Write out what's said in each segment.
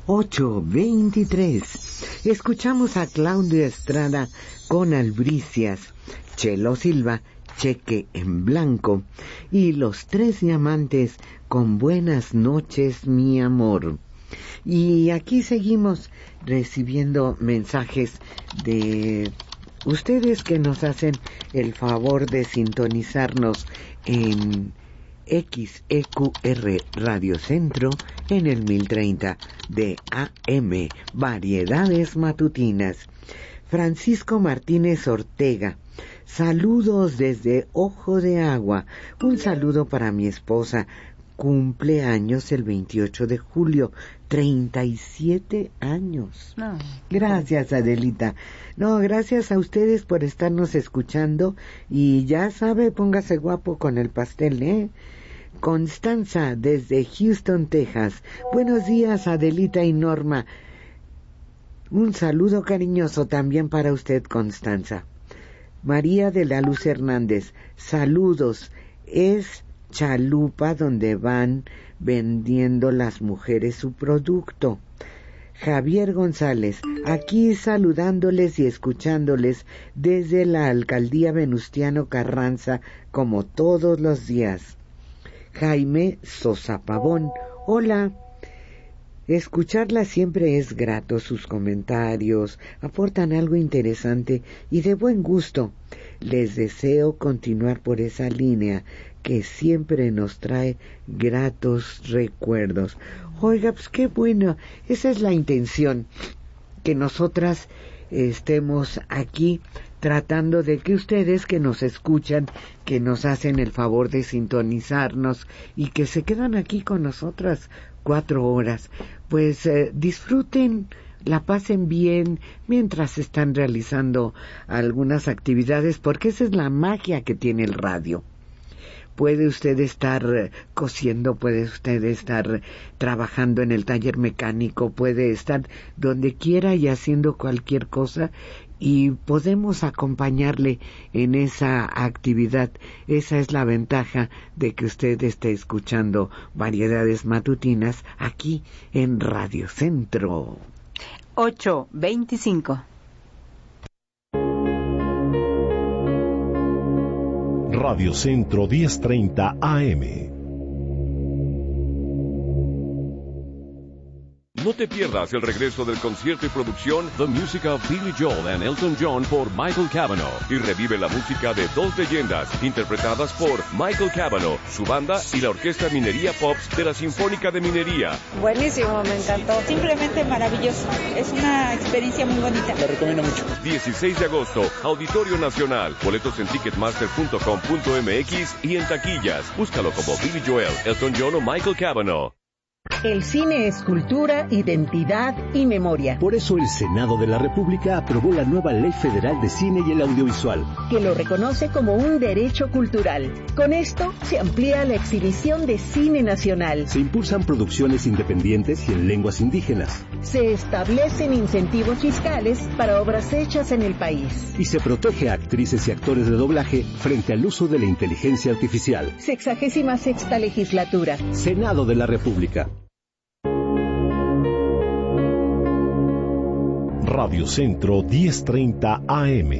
8:23. Escuchamos a Claudio Estrada con Albricias, Chelo Silva, Cheque en Blanco, y Los Tres Diamantes con Buenas noches, mi amor. Y aquí seguimos recibiendo mensajes de ustedes que nos hacen el favor de sintonizarnos en XEQR Radio Centro en el 1030 de AM, Variedades Matutinas. Francisco Martínez Ortega, saludos desde Ojo de Agua. Un saludo para mi esposa, cumple años el 28 de julio, 37 años. No. Gracias, Adelita. No, gracias a ustedes por estarnos escuchando, y ya sabe, póngase guapo con el pastel, ¿eh? Constanza, desde Houston, Texas. Buenos días, Adelita y Norma. Un saludo cariñoso también para usted, Constanza. María de la Luz Hernández, saludos. Es chalupa donde van vendiendo las mujeres su producto. Javier González, aquí saludándoles y escuchándoles desde la Alcaldía Venustiano Carranza, como todos los días. Jaime Sosa Pavón, hola. Escucharla siempre es grato, sus comentarios aportan algo interesante y de buen gusto. Les deseo continuar por esa línea que siempre nos trae gratos recuerdos. Oiga, pues qué bueno, esa es la intención, que nosotras estemos aquí tratando de que ustedes que nos escuchan, que nos hacen el favor de sintonizarnos y que se quedan aquí con nosotras 4 horas, pues disfruten, la pasen bien mientras están realizando algunas actividades, porque esa es la magia que tiene el radio. Puede usted estar cosiendo, puede usted estar trabajando en el taller mecánico, puede estar donde quiera y haciendo cualquier cosa, y podemos acompañarle en esa actividad. Esa es la ventaja de que usted esté escuchando Variedades Matutinas aquí en Radio Centro. 8:25. Radio Centro 1030 AM. No te pierdas el regreso del concierto y producción The Music of Billy Joel and Elton John por Michael Cavanaugh, y revive la música de dos leyendas interpretadas por Michael Cavanaugh, su banda y la Orquesta Minería Pops de la Sinfónica de Minería. Buenísimo, me encantó. Simplemente maravilloso. Es una experiencia muy bonita. La recomiendo mucho. 16 de agosto, Auditorio Nacional. Boletos en ticketmaster.com.mx y en taquillas. Búscalo como Billy Joel, Elton John o Michael Cavanaugh. El cine es cultura, identidad y memoria. Por eso el Senado de la República aprobó la nueva Ley Federal de Cine y el Audiovisual, que lo reconoce como un derecho cultural. Con esto se amplía la exhibición de cine nacional. Se impulsan producciones independientes y en lenguas indígenas. Se establecen incentivos fiscales para obras hechas en el país. Y se protege a actrices y actores de doblaje frente al uso de la inteligencia artificial. 66ª legislatura. Senado de la República. Radio Centro 1030 AM.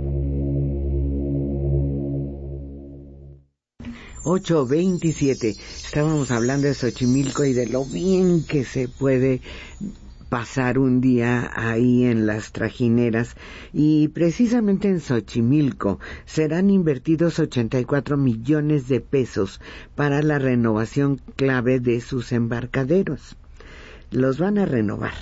8:27. Estábamos hablando de Xochimilco y de lo bien que se puede pasar un día ahí en las trajineras, y precisamente en Xochimilco serán invertidos 84 millones de pesos para la renovación clave de sus embarcaderos. Los van a renovar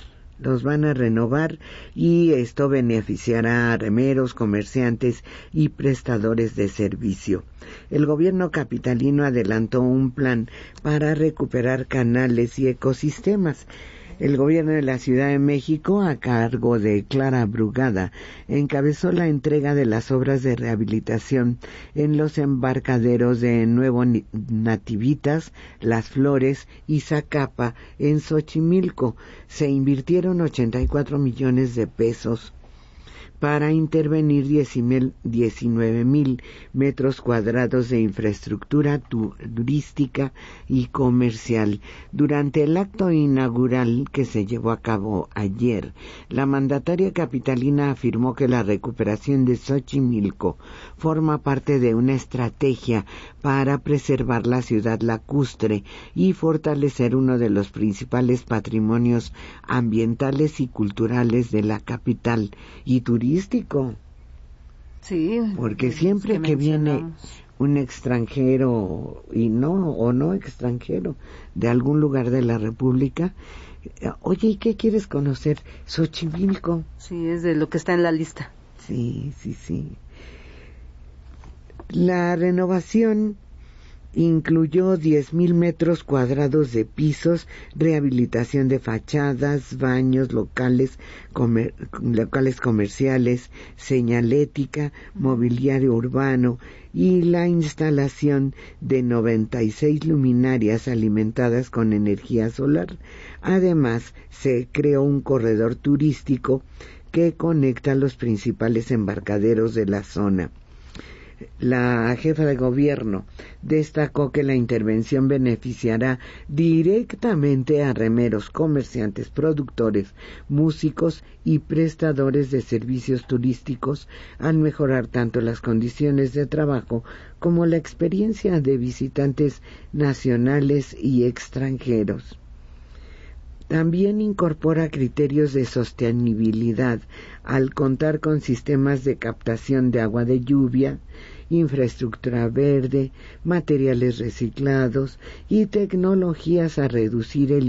y esto beneficiará a remeros, comerciantes y prestadores de servicio. El gobierno capitalino adelantó un plan para recuperar canales y ecosistemas. El gobierno de la Ciudad de México, a cargo de Clara Brugada, encabezó la entrega de las obras de rehabilitación en los embarcaderos de Nuevo Nativitas, Las Flores y Zacapa en Xochimilco. Se invirtieron 84 millones de pesos para intervenir 19,000 metros cuadrados de infraestructura turística y comercial. Durante el acto inaugural que se llevó a cabo ayer, la mandataria capitalina afirmó que la recuperación de Xochimilco forma parte de una estrategia para preservar la ciudad lacustre y fortalecer uno de los principales patrimonios ambientales y culturales de la capital y turístico. Sí, porque siempre que viene un extranjero y no extranjero de algún lugar de la República, oye, ¿y qué quieres conocer? Xochimilco. Sí, es de lo que está en la lista. Sí. La renovación incluyó 10,000 metros cuadrados de pisos, rehabilitación de fachadas, baños, locales comerciales, señalética, mobiliario urbano y la instalación de 96 luminarias alimentadas con energía solar. Además, se creó un corredor turístico que conecta los principales embarcaderos de la zona. La jefa de gobierno destacó que la intervención beneficiará directamente a remeros, comerciantes, productores, músicos y prestadores de servicios turísticos al mejorar tanto las condiciones de trabajo como la experiencia de visitantes nacionales y extranjeros. También incorpora criterios de sostenibilidad al contar con sistemas de captación de agua de lluvia, infraestructura verde, materiales reciclados y tecnologías a reducir el